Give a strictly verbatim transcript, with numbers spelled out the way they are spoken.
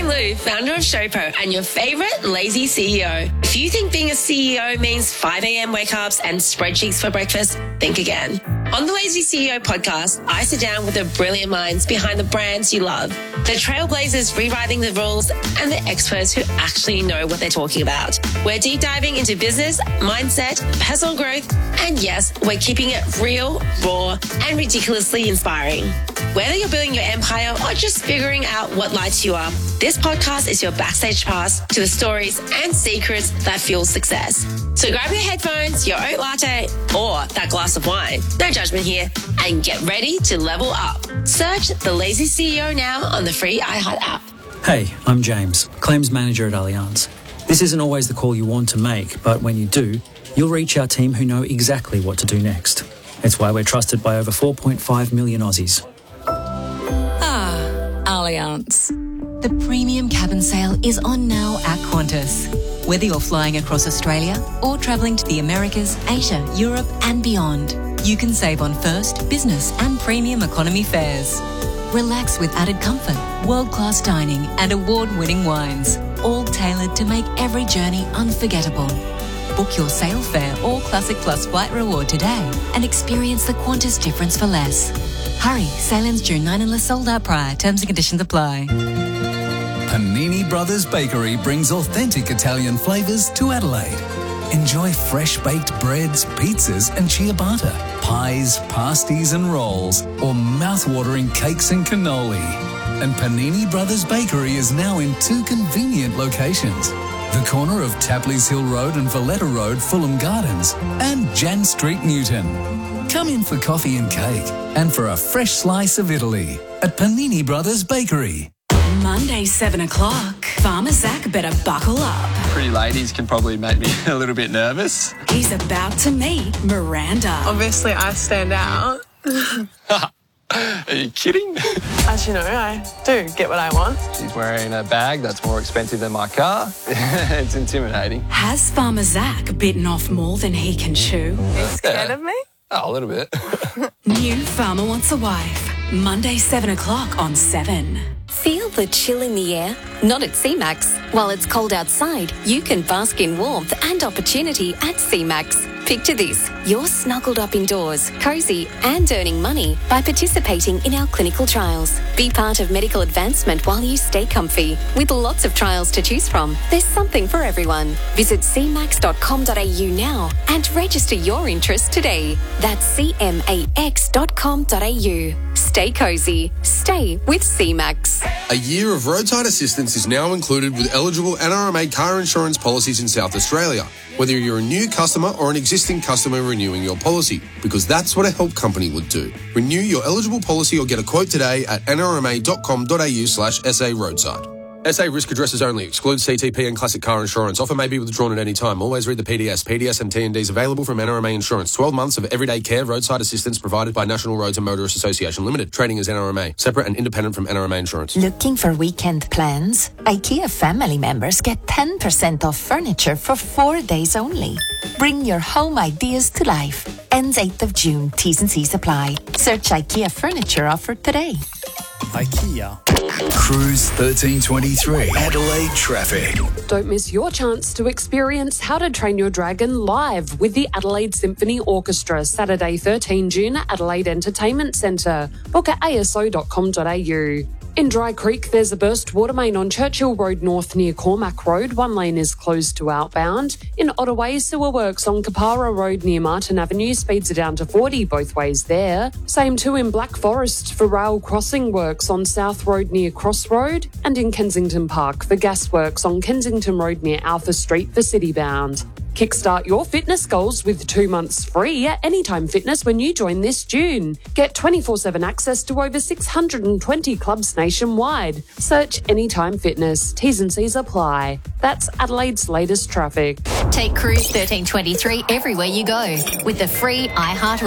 Lou, founder of Showpo and your favourite lazy C E O. If you think being a C E O means five a.m. wake-ups and spreadsheets for breakfast, think again. On the Lazy C E O podcast, I sit down with the brilliant minds behind the brands you love, the trailblazers rewriting the rules, and the experts who actually know what they're talking about. We're deep diving into business, mindset, personal growth, and yes, we're keeping it real, raw, and ridiculously inspiring. Whether you're building your empire or just figuring out what lights you up, this podcast is your backstage pass to the stories and secrets that fuel success. So grab your headphones, your oat latte, or that glass of wine, no judgment here, and get ready to level up. Search The Lazy C E O now on the free iHeart app. Hey, I'm James, Claims Manager at Allianz. This isn't always the call you want to make, but when you do, you'll reach our team who know exactly what to do next. It's why we're trusted by over four point five million Aussies. Ah, Allianz. The premium cabin sale is on now at Qantas. Whether you're flying across Australia or travelling to the Americas, Asia, Europe and beyond, you can save on first, business and premium economy fares. Relax with added comfort, world-class dining and award-winning wines, all tailored to make every journey unforgettable. Book your sale fare or Classic Plus flight reward today and experience the Qantas difference for less. Hurry, sale ends June ninth unless sold out prior. Terms and conditions apply. Panini Brothers Bakery brings authentic Italian flavours to Adelaide. Enjoy fresh baked breads, pizzas and ciabatta, pies, pasties and rolls, or mouth-watering cakes and cannoli. And Panini Brothers Bakery is now in two convenient locations. The corner of Tapley's Hill Road and Valletta Road, Fulham Gardens, and Jan Street, Newton. Come in for coffee and cake and for a fresh slice of Italy at Panini Brothers Bakery. Monday, seven o'clock. Farmer Zach better buckle up. Pretty ladies can probably make me a little bit nervous. He's about to meet Miranda. Obviously, I stand out. Are you kidding? As you know, I do get what I want. She's wearing a bag that's more expensive than my car. It's intimidating. Has Farmer Zach bitten off more than he can chew? Are you scared Yeah. of me? Oh, a little bit. New Farmer Wants a Wife. Monday, seven o'clock on seven. Feel the chill in the air? Not at C MAX. While it's cold outside, you can bask in warmth and opportunity at C MAX. Picture this, you're snuggled up indoors, cosy and earning money by participating in our clinical trials. Be part of medical advancement while you stay comfy. With lots of trials to choose from, there's something for everyone. Visit c max dot com dot a u now and register your interest today. That's c max dot com dot a u. Stay cosy. Stay with C MAX. A year of roadside assistance is now included with eligible N R M A car insurance policies in South Australia, whether you're a new customer or an existing customer renewing your policy, because that's what a help company would do. Renew your eligible policy or get a quote today at n r m a dot com dot a u slash s a roadside. S A risk addresses only. Excludes C T P and classic car insurance. Offer may be withdrawn at any time. Always read the P D S. P D S and T and Ds available from N R M A Insurance. twelve months of everyday care roadside assistance provided by National Roads and Motorists Association Limited. Trading as N R M A. Separate and independent from N R M A Insurance. Looking for weekend plans? IKEA family members get ten percent off furniture for four days only. Bring your home ideas to life. Ends eighth of June. T's and C's apply. Search IKEA furniture offer today. IKEA. Cruise thirteen twenty-three. Adelaide traffic. Don't miss your chance to experience How to Train Your Dragon live with the Adelaide Symphony Orchestra, Saturday thirteenth June at Adelaide Entertainment Centre. Book at a s o dot com dot a u. In Dry Creek, there's a burst water main on Churchill Road North near Cormac Road. One lane is closed to outbound. In Ottaway, sewer works on Kapara Road near Martin Avenue. Speeds are down to forty both ways there. Same too in Black Forest for rail crossing works on South Road near Cross Road. And in Kensington Park for gas works on Kensington Road near Alpha Street for Citybound. Kickstart your fitness goals with two months free at Anytime Fitness when you join this June. Get twenty-four seven access to over six hundred twenty clubs nationwide. Search Anytime Fitness. T's and C's apply. That's Adelaide's latest traffic. Take Cruise thirteen twenty-three everywhere you go with the free iHeart